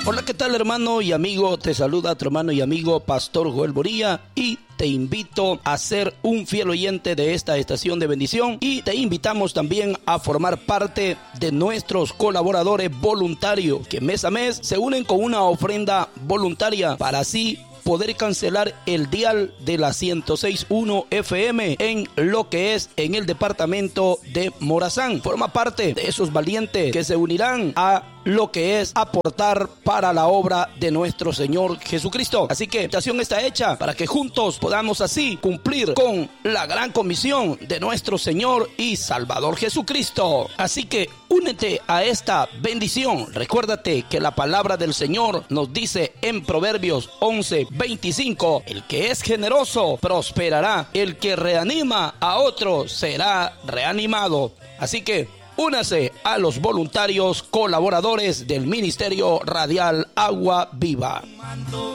Hola, ¿qué tal, hermano y amigo? Te saluda tu hermano y amigo Pastor Joel Boría y te invito a ser un fiel oyente de esta estación de bendición y te invitamos también a formar parte de nuestros colaboradores voluntarios que mes a mes se unen con una ofrenda voluntaria para así poder cancelar el dial de la 106.1 FM en lo que es en el departamento de Morazán. Forma parte de esos valientes que se unirán a lo que es aportar para la obra de nuestro Señor Jesucristo. Así que la invitación está hecha para que juntos podamos así cumplir con la gran comisión de nuestro Señor y Salvador Jesucristo. Así que únete a esta bendición. Recuérdate que la palabra del Señor nos dice en Proverbios 11:25, el que es generoso prosperará, el que reanima a otro será reanimado. Así que únase a los voluntarios colaboradores del Ministerio Radial Agua Viva.